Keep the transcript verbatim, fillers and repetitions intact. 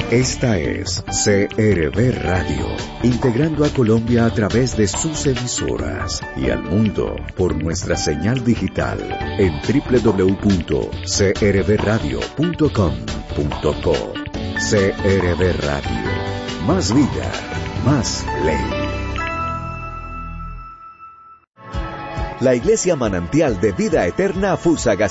Esta es C R V Radio, integrando a Colombia a través de sus emisoras y al mundo por nuestra señal digital en doble u doble u doble u punto c r v radio punto com punto co. C R V Radio, más vida, más ley. La Iglesia Manantial de Vida Eterna Fusagasugá